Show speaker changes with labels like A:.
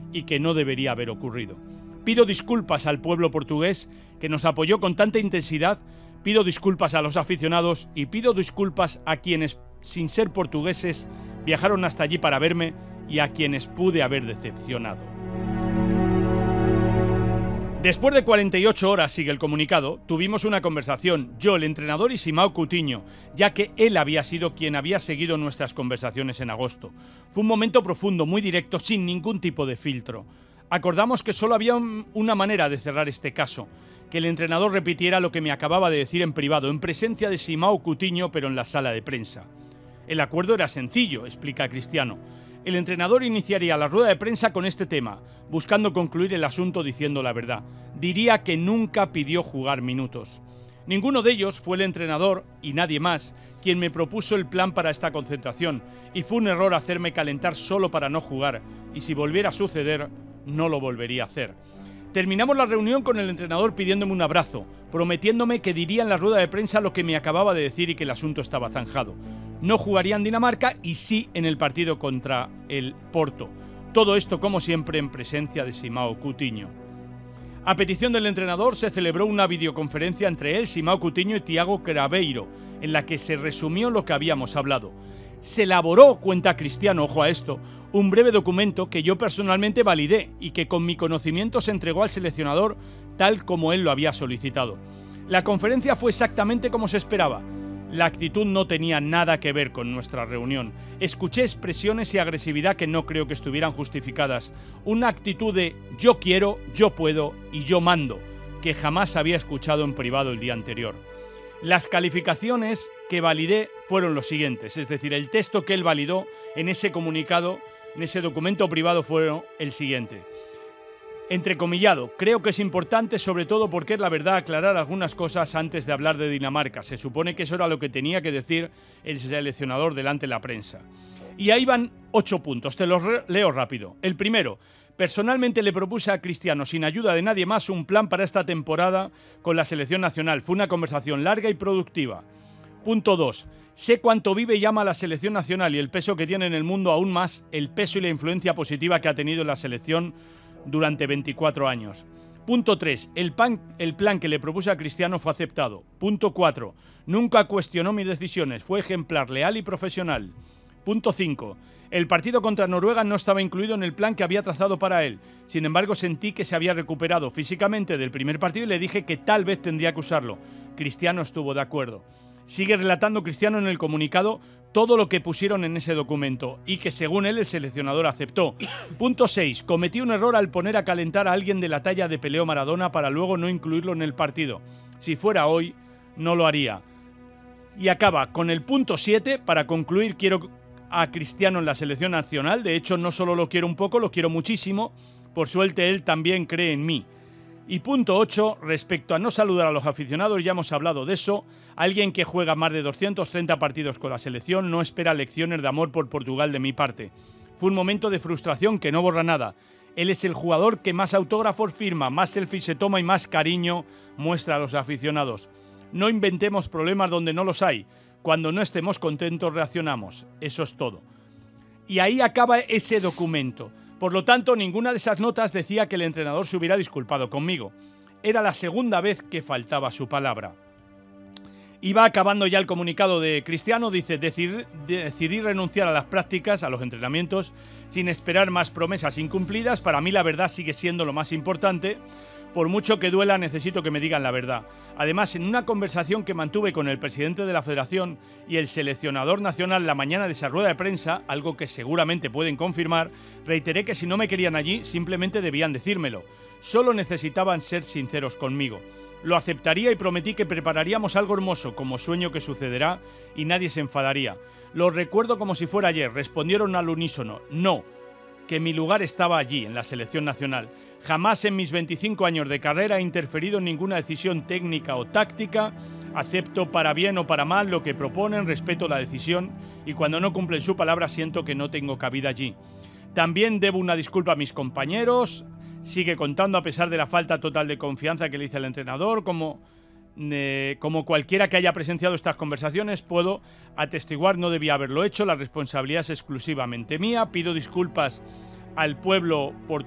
A: y que no debería haber ocurrido. Pido disculpas al pueblo portugués que nos apoyó con tanta intensidad, pido disculpas a los aficionados y pido disculpas a quienes, sin ser portugueses, viajaron hasta allí para verme y a quienes pude haber decepcionado. Después de 48 horas, sigue el comunicado, tuvimos una conversación, yo, el entrenador y Simão Coutinho, ya que él había sido quien había seguido nuestras conversaciones en agosto. Fue un momento profundo, muy directo, sin ningún tipo de filtro. Acordamos que solo había una manera de cerrar este caso, que el entrenador repitiera lo que me acababa de decir en privado, en presencia de Simão Coutinho, pero en la sala de prensa. El acuerdo era sencillo, explica Cristiano. El entrenador iniciaría la rueda de prensa con este tema, buscando concluir el asunto diciendo la verdad. Diría que nunca pidió jugar minutos. Ninguno de ellos fue el entrenador, y nadie más, quien me propuso el plan para esta concentración, y fue un error hacerme calentar solo para no jugar, y si volviera a suceder, no lo volvería a hacer. Terminamos la reunión con el entrenador pidiéndome un abrazo, prometiéndome que diría en la rueda de prensa lo que me acababa de decir y que el asunto estaba zanjado. No jugaría en Dinamarca y sí en el partido contra el Porto. Todo esto, como siempre, en presencia de Simão Coutinho. A petición del entrenador se celebró una videoconferencia entre él, Simão Coutinho y Thiago Craveiro, en la que se resumió lo que habíamos hablado. Se elaboró, cuenta Cristiano, ojo a esto, un breve documento que yo personalmente validé y que con mi conocimiento se entregó al seleccionador tal como él lo había solicitado. La conferencia fue exactamente como se esperaba. La actitud no tenía nada que ver con nuestra reunión. Escuché expresiones y agresividad que no creo que estuvieran justificadas. Una actitud de yo quiero, yo puedo y yo mando, que jamás había escuchado en privado el día anterior. Las calificaciones que validé fueron los siguientes, es decir, el texto que él validó en ese comunicado, en ese documento privado fue el siguiente. Entrecomillado, creo que es importante, sobre todo porque es la verdad, aclarar algunas cosas antes de hablar de Dinamarca. Se supone que eso era lo que tenía que decir el seleccionador delante de la prensa. Y ahí van 8 puntos, te los leo rápido. El primero, personalmente le propuse a Cristiano, sin ayuda de nadie más, un plan para esta temporada con la selección nacional. Fue una conversación larga y productiva. Punto 2. Sé cuánto vive y ama la selección nacional y el peso que tiene en el mundo, aún más el peso y la influencia positiva que ha tenido en la selección durante 24 años. Punto 3. El plan que le propuse a Cristiano fue aceptado. Punto 4. Nunca cuestionó mis decisiones. Fue ejemplar, leal y profesional. Punto 5. El partido contra Noruega no estaba incluido en el plan que había trazado para él. Sin embargo, sentí que se había recuperado físicamente del primer partido y le dije que tal vez tendría que usarlo. Cristiano estuvo de acuerdo. Sigue relatando Cristiano en el comunicado todo lo que pusieron en ese documento y que según él el seleccionador aceptó. Punto 6. Cometí un error al poner a calentar a alguien de la talla de Pelé o Maradona para luego no incluirlo en el partido. Si fuera hoy, no lo haría. Y acaba con el punto 7. Para concluir, quiero a Cristiano en la selección nacional. De hecho, no solo lo quiero un poco, lo quiero muchísimo. Por suerte, él también cree en mí. Y punto 8, respecto a no saludar a los aficionados, ya hemos hablado de eso. Alguien que juega más de 230 partidos con la selección no espera lecciones de amor por Portugal de mi parte. Fue un momento de frustración que no borra nada. Él es el jugador que más autógrafos firma, más selfies se toma y más cariño muestra a los aficionados. No inventemos problemas donde no los hay. Cuando no estemos contentos reaccionamos. Eso es todo. Y ahí acaba ese documento. Por lo tanto, ninguna de esas notas decía que el entrenador se hubiera disculpado conmigo. Era la segunda vez que faltaba su palabra. Y va acabando ya el comunicado de Cristiano, dice, decidí renunciar a las prácticas, a los entrenamientos, sin esperar más promesas incumplidas. Para mí la verdad sigue siendo lo más importante. Por mucho que duela, necesito que me digan la verdad. Además, en una conversación que mantuve con el presidente de la Federación y el seleccionador nacional la mañana de esa rueda de prensa, algo que seguramente pueden confirmar, reiteré que si no me querían allí, simplemente debían decírmelo. Solo necesitaban ser sinceros conmigo. Lo aceptaría y prometí que prepararíamos algo hermoso, como sueño que sucederá, y nadie se enfadaría. Lo recuerdo como si fuera ayer. Respondieron al unísono, no, que mi lugar estaba allí, en la selección nacional. Jamás en mis 25 años de carrera he interferido en ninguna decisión técnica o táctica. Acepto para bien o para mal lo que proponen, respeto la decisión y cuando no cumplen su palabra siento que no tengo cabida allí. También debo una disculpa a mis compañeros. Sigue contando a pesar de la falta total de confianza que le hice al entrenador. Como cualquiera que haya presenciado estas conversaciones, puedo atestiguar no debía haberlo hecho. La responsabilidad es exclusivamente mía. Pido disculpas al pueblo portugués